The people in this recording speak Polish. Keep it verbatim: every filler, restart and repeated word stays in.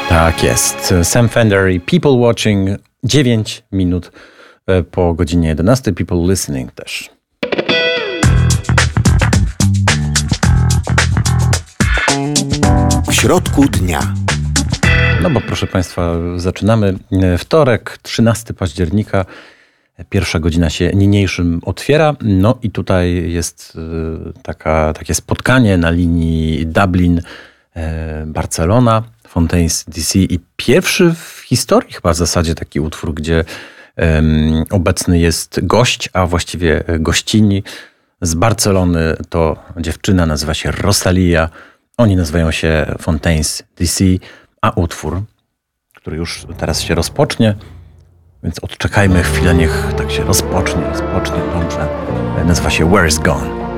Tak jest. Sam Fender i People Watching. dziewięć minut po godzinie jedenastej. People Listening też. W środku dnia. No bo proszę Państwa, zaczynamy wtorek, trzynastego października. Pierwsza godzina się niniejszym otwiera. No i tutaj jest taka, takie spotkanie na linii Dublin-Barcelona, Fontaines D C i pierwszy w historii chyba w zasadzie taki utwór, gdzie um, obecny jest gość, a właściwie gościni z Barcelony. To dziewczyna nazywa się Rosalia. Oni nazywają się Fontaines D C, a utwór, który już teraz się rozpocznie, więc odczekajmy chwilę, niech tak się rozpocznie, rozpocznie dobrze. Nazywa się Where is Gone.